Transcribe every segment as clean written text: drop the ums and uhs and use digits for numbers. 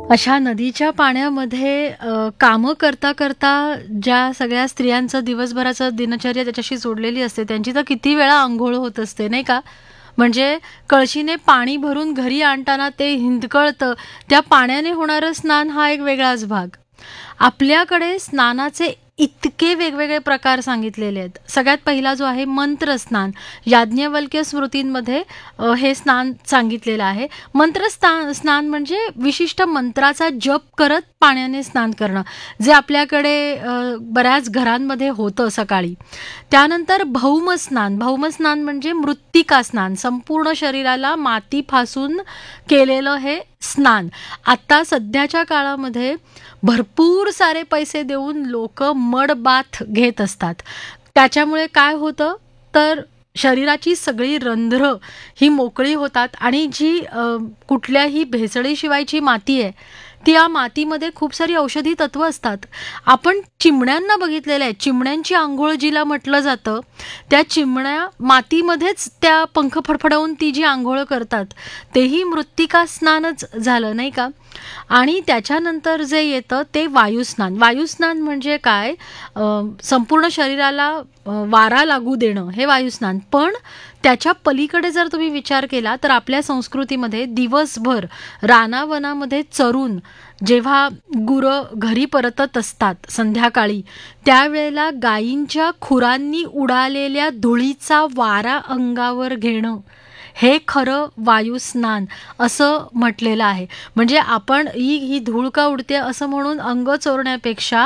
अशा नदीच्या पाण्यामध्ये कामं करता करता ज्या सगळ्या स्त्रियांचं दिवसभराचं दिनचर्या त्याच्याशी जोडलेली असते त्यांची तर किती वेळा अंघोळ होत असते नाही का. म्हणजे कळशीने पाणी भरून घरी आणताना ते हिंदकळतं. त्या पाण्याने होणारं स्नान हा एक वेगळाच भाग. आपल्याकडे स्नानाचे इतके वेगवेगळे प्रकार सांगितलेले आहेत. सगळ्यात पहिला जो आहे मंत्र स्नान. याज्ञवल्क्य स्मृतींमध्ये हे स्नान सांगितलेलं आहे. स्नान म्हणजे विशिष्ट मंत्राचा जप करत पाण्याने स्नान करणं, जे आपल्याकडे बऱ्याच घरांमध्ये होतं सकाळी. त्यानंतर भौमस्नान. भौमस्नान म्हणजे मृत्तिका स्नान. संपूर्ण शरीराला माती फासून केलेलं हे स्नान. आता सध्याच्या काळामध्ये भरपूर सारे पैसे देऊन लोक मड बाथ घेत असतात. त्याच्यामुळे काय होतं तर शरीराची सगळी रंध्र ही मोकळी होतात आणि जी कुठल्याही भेसळीशिवायची माती आहे ती या मातीमध्ये खूप सारी औषधी तत्व असतात. आपण चिमण्यांना बघितलेलं आहे. चिमण्यांची आंघोळ जिला म्हटलं जातं, त्या चिमण्या मातीमध्येच त्या पंख फडफडवून ती जी आंघोळ करतात तेही मृत्तिका स्नानच झालं नाही का. आणि त्याच्यानंतर जे येतं ते वायुस्नान. वायुस्नान म्हणजे काय, संपूर्ण शरीराला वारा लागू देणं हे वायुस्नान. पण त्याच्या पलीकडे जर तुम्ही विचार केला तर आपल्या संस्कृतीमध्ये दिवसभर रानावनामध्ये चरून जेव्हा गुरं घरी परतत असतात संध्याकाळी, त्यावेळेला गायींच्या खुरांनी उडालेल्या धुळीचा वारा अंगावर घेणं हे खरं वायुस्नान असं म्हटलेलं आहे. म्हणजे आपण ही धूळ का उडते असं म्हणून अंग चोरण्यापेक्षा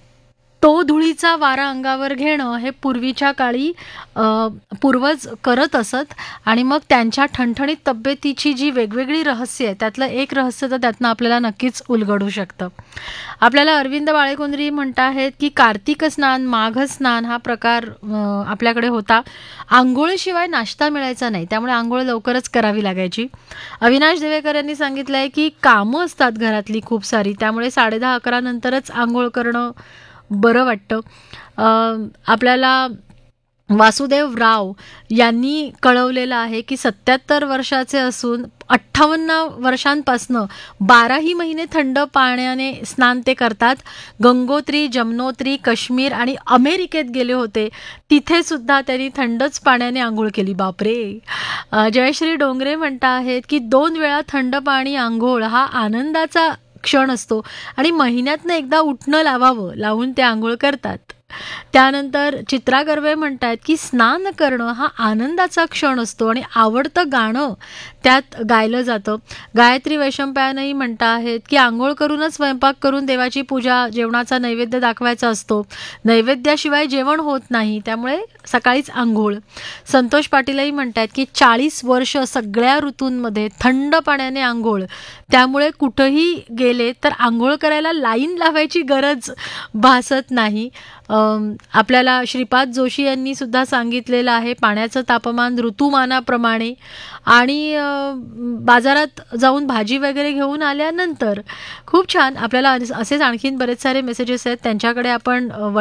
तो धुळीचा वारा अंगावर घेणं हे पूर्वीच्या काळी पूर्वज करत असत. आणि मग त्यांच्या ठणठणीत तब्येतीची जी वेगवेगळी रहस्य आहे त्यातलं एक रहस्य तर त्यातनं आपल्याला नक्कीच उलगडू शकतं. आपल्याला अरविंद बाळेकुंद्री म्हणत आहेत की कार्तिक स्नान, माघ स्नान हा प्रकार आपल्याकडे होता. आंघोळीशिवाय नाश्ता मिळायचा नाही, त्यामुळे आंघोळ लवकरच करावी लागायची. अविनाश देवेकर यांनी सांगितलं आहे की कामं असतात घरातली खूप सारी, त्यामुळे 10:30-11 नंतरच आंघोळ करणं बरं वाटतं. आपल्याला वासुदेव राव यांनी कळवलेलं आहे की 77 वर्षाचे असून 58 वर्षांपासनं 12ही महिने थंड पाण्याने स्नान ते करतात. गंगोत्री, जमनोत्री, काश्मीर आणि अमेरिकेत गेले होते, तिथे सुद्धा त्यांनी थंडच पाण्याने आंघोळ केली. बापरे. जयश्री डोंगरे म्हणता आहेत की 2 वेळा थंड पाणी आंघोळ हा आनंदाचा क्षण असतो आणि महिन्यातनं एकदा उठणं लावून ते आंघोळ करतात. त्यानंतर चित्रा गर्वे म्हणतात की स्नान करणं हा आनंदाचा क्षण असतो आणि आवडतं गाणं त्यात गायलं जातं. गायत्री वैशंपायनही म्हणत आहेत की आंघोळ करूनच स्वयंपाक करून देवाची पूजा, जेवणाचा नैवेद्य दाखवायचा असतो. नैवेद्याशिवाय जेवण होत नाही, त्यामुळे सकाळीच आंघोळ. संतोष पाटीलही म्हणतात की 40 वर्ष सगळ्या ऋतूंमध्ये थंड पाण्याने आंघोळ, त्यामुळे कुठंही गेले तर आंघोळ करायला लाईन लावायची गरज भासत नाही. आपल्याला श्रीपाद जोशी यांनी सुद्धा सांगितलेलं आहे पाण्याचं तापमान ऋतुमानाप्रमाणे. आणि बाजारात जाऊन भाजी वगैरे घेऊन आल्यानंतर खूप छान आपल्याला असेच आणखीन बरेच सारे मेसेजेस आहेत, त्यांच्याकडे आपण